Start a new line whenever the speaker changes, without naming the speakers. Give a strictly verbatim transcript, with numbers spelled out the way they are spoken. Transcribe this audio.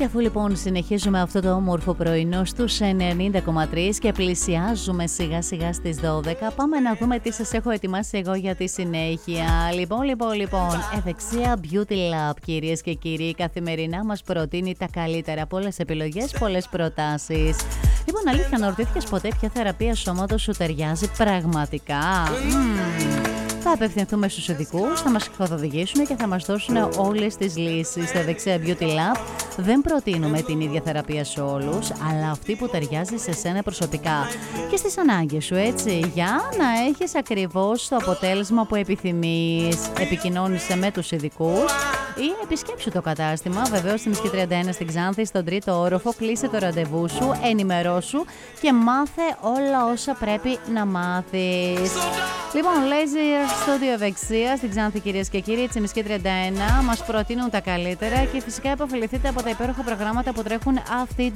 Και αφού λοιπόν συνεχίζουμε αυτό το όμορφο πρωινό στους ενενήντα κόμμα τρία και πλησιάζουμε σιγά σιγά στις δώδεκα, πάμε να δούμε τι σας έχω ετοιμάσει εγώ για τη συνέχεια. Λοιπόν, λοιπόν, λοιπόν, Ευεξία Beauty Lab, κυρίες και κύριοι, καθημερινά μας προτείνει τα καλύτερα, πολλές επιλογές, πολλές προτάσεις. Λοιπόν, αλήθεια, αναρωτήθηκες ποτέ ποια θεραπεία σώματος σου ταιριάζει πραγματικά? Mm. Θα απευθυνθούμε στους ειδικούς, θα μας καθοδηγήσουν και θα μας δώσουν όλες τις λύσεις. Στο Ευεξία Beauty Lab δεν προτείνουμε την ίδια θεραπεία σε όλους, αλλά αυτή που ταιριάζει σε σένα προσωπικά και στις ανάγκες σου, έτσι, για να έχεις ακριβώς το αποτέλεσμα που επιθυμείς. Επικοινώνησε με τους ειδικούς ή επισκέψου το κατάστημα, βεβαίως στην Μισκή τριάντα ένα στην Ξάνθη, στον τρίτο όροφο. Κλείσε το ραντεβού σου, ενημερώσου και μάθε όλα όσα πρέπει να μάθεις. Λοιπόν, Laser Studio Ευεξία στην Ξάνθη, κυρίες και κύριοι, τη Μισκή τριάντα ένα, μας προτείνουν τα καλύτερα και φυσικά επωφεληθείτε από τα υπέροχα προγράμματα που τρέχουν αυτή